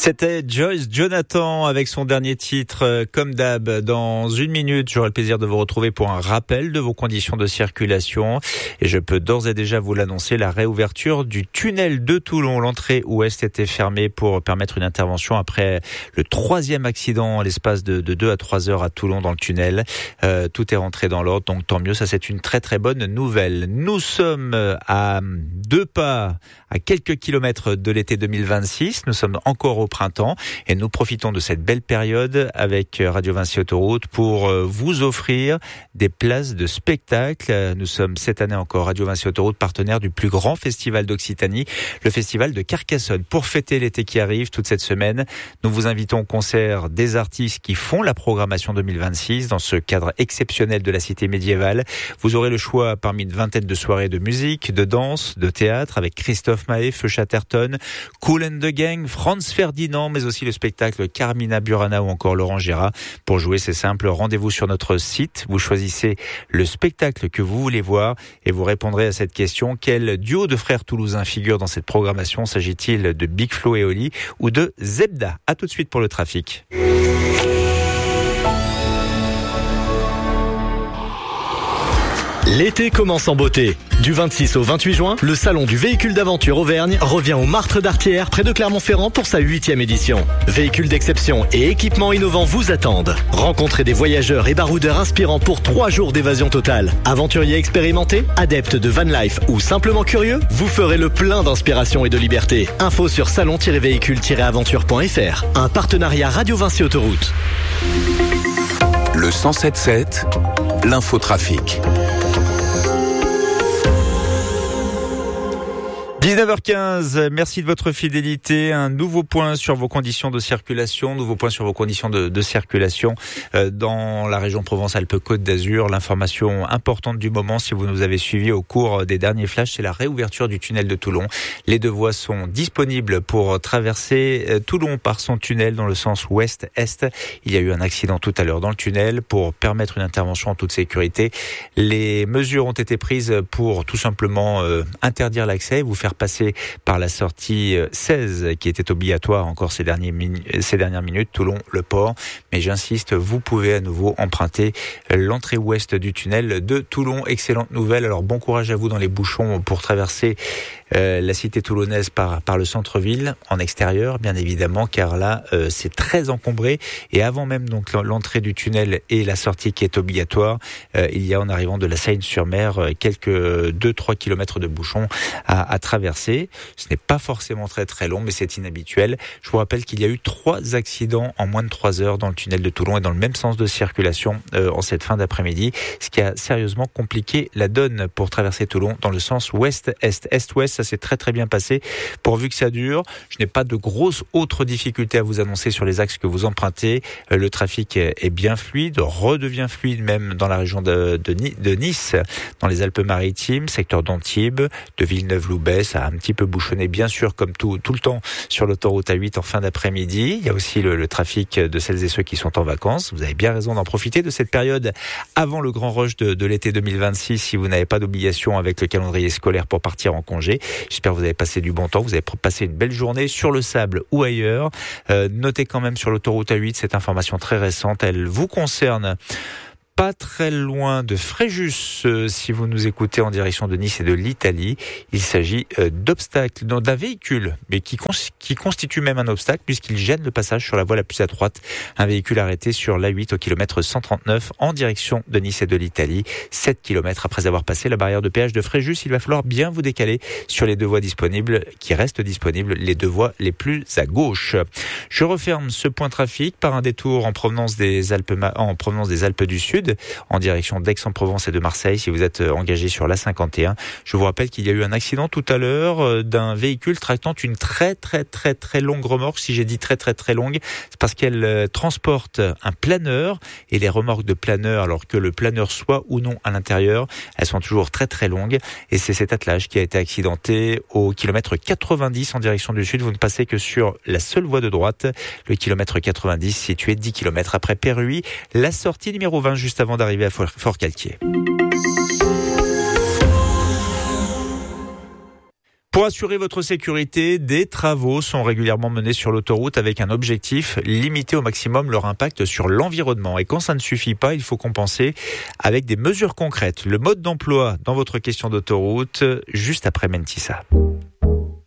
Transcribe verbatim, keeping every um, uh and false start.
C'était Joyce Jonathan avec son dernier titre, euh, comme d'hab. Dans une minute, j'aurai le plaisir de vous retrouver pour un rappel de vos conditions de circulation. Et je peux d'ores et déjà vous l'annoncer, la réouverture du tunnel de Toulon. L'entrée ouest était fermée pour permettre une intervention après le troisième accident à l'espace de, de deux à trois heures à Toulon dans le tunnel. Euh, tout est rentré dans l'ordre, donc tant mieux. Ça, c'est une très très bonne nouvelle. Nous sommes à deux pas, à quelques kilomètres de l'été deux mille vingt-six. Nous sommes encore au printemps et nous profitons de cette belle période avec Radio Vinci Autoroute pour vous offrir des places de spectacle. Nous sommes cette année encore Radio Vinci Autoroute partenaire du plus grand festival d'Occitanie, le festival de Carcassonne. Pour fêter l'été qui arrive toute cette semaine, nous vous invitons au concert des artistes qui font la programmation deux mille vingt-six dans ce cadre exceptionnel de la cité médiévale. Vous aurez le choix parmi une vingtaine de soirées de musique, de danse, de théâtre avec Christophe Maé, Feu Chatterton, Kool and the Gang, Franz Ferdinand, mais aussi le spectacle Carmina Burana ou encore Laurent Gérard. Pour jouer, c'est simple, rendez-vous sur notre site, vous choisissez le spectacle que vous voulez voir et vous répondrez à cette question. Quel duo de frères toulousains figure dans cette programmation? S'agit-il de Big Flo et Oli ou de Zebda? À tout de suite pour le trafic. L'été commence en beauté. Du vingt-six au vingt-huit juin, le salon du véhicule d'aventure Auvergne revient au Martre d'Artière, près de Clermont-Ferrand pour sa huitième édition. Véhicules d'exception et équipements innovants vous attendent. Rencontrez des voyageurs et baroudeurs inspirants pour trois jours d'évasion totale. Aventuriers expérimentés, adeptes de van life ou simplement curieux, vous ferez le plein d'inspiration et de liberté. Info sur salon tiret véhicule tiret aventure point f r. Un partenariat Radio Vinci Autoroute. Le cent sept sept, l'infotrafic. dix-neuf heures quinze, merci de votre fidélité. Un nouveau point sur vos conditions de circulation, nouveau point sur vos conditions de, de circulation euh, dans la région Provence-Alpes-Côte d'Azur. L'information importante du moment, si vous nous avez suivis au cours des derniers flashs, c'est la réouverture du tunnel de Toulon. Les deux voies sont disponibles pour traverser euh, Toulon par son tunnel dans le sens ouest-est. Il y a eu un accident tout à l'heure dans le tunnel. Pour permettre une intervention en toute sécurité, les mesures ont été prises pour tout simplement euh, interdire l'accès, vous faire passer par la sortie seize qui était obligatoire encore ces, derniers min- ces dernières minutes, Toulon-le Port. Mais j'insiste, vous pouvez à nouveau emprunter l'entrée ouest du tunnel de Toulon. Excellente nouvelle. Alors bon courage à vous dans les bouchons pour traverser euh, la cité toulonnaise par, par le centre-ville, en extérieur bien évidemment, car là euh, c'est très encombré. Et avant même donc l'entrée du tunnel et la sortie qui est obligatoire, euh, il y a en arrivant de la Seine-sur-Mer quelques deux à trois kilomètres de bouchons à, à traverser. Ce n'est pas forcément très très long, mais c'est inhabituel. Je vous rappelle qu'il y a eu trois accidents en moins de trois heures dans le tunnel de Toulon et dans le même sens de circulation euh, en cette fin d'après-midi, ce qui a sérieusement compliqué la donne pour traverser Toulon dans le sens ouest-est. Est-ouest, ça s'est très très bien passé pourvu que ça dure. Je n'ai pas de grosses autres difficultés à vous annoncer sur les axes que vous empruntez. Euh, le trafic est bien fluide, redevient fluide même dans la région de, de, de Nice, dans les Alpes-Maritimes, secteur d'Antibes, de Villeneuve-Loubet. Ça a un petit peu bouchonné, bien sûr, comme tout, tout le temps sur l'autoroute A huit en fin d'après-midi. Il y a aussi le, le trafic de celles et ceux qui sont en vacances. Vous avez bien raison d'en profiter de cette période avant le grand rush de, de l'été deux mille vingt-six, si vous n'avez pas d'obligation avec le calendrier scolaire pour partir en congé. J'espère que vous avez passé du bon temps, vous avez passé une belle journée sur le sable ou ailleurs. Euh, notez quand même sur l'autoroute A huit cette information très récente, elle vous concerne. Pas très loin de Fréjus, euh, si vous nous écoutez en direction de Nice et de l'Italie. Il s'agit euh, d'obstacles, non, d'un véhicule, mais qui, cons- qui constitue même un obstacle puisqu'il gêne le passage sur la voie la plus à droite. Un véhicule arrêté sur l'A huit au kilomètre cent trente-neuf en direction de Nice et de l'Italie. sept kilomètres après avoir passé la barrière de péage de Fréjus, il va falloir bien vous décaler sur les deux voies disponibles, qui restent disponibles, les deux voies les plus à gauche. Je referme ce point trafic par un détour en provenance des Alpes, en provenance des Alpes du Sud, en direction d'Aix-en-Provence et de Marseille, si vous êtes engagé sur l'A cinquante et un. Je vous rappelle qu'il y a eu un accident tout à l'heure d'un véhicule tractant une très très très très longue remorque. Si j'ai dit très très très longue, c'est parce qu'elle transporte un planeur, et les remorques de planeur, alors que le planeur soit ou non à l'intérieur, elles sont toujours très très longues, et c'est cet attelage qui a été accidenté au kilomètre quatre-vingt-dix en direction du sud. Vous ne passez que sur la seule voie de droite, le kilomètre quatre-vingt-dix situé dix kilomètres après Péruy, la sortie numéro vingt juste avant d'arriver à Fort-Calquier. Pour assurer votre sécurité, des travaux sont régulièrement menés sur l'autoroute avec un objectif, limiter au maximum leur impact sur l'environnement. Et quand ça ne suffit pas, il faut compenser avec des mesures concrètes. Le mode d'emploi dans votre question d'autoroute, juste après Mentissa.